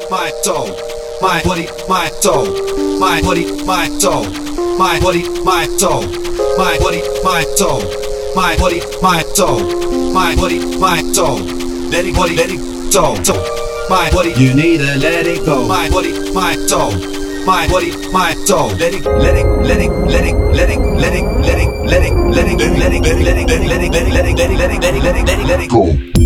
my toe, my body, my toe, my body, my toe, my body, my toe, my body, my toe, my body, my toe, my body, my toe. Let it toe, toe. My body, you need to let it go. My body, my toe, my body, my toe. Let it, let it, let it, let it, let it, let it, let it, let it, let it, let it, let it, let it, let it, let it, let it, let it, let it, let it, let it, let it go.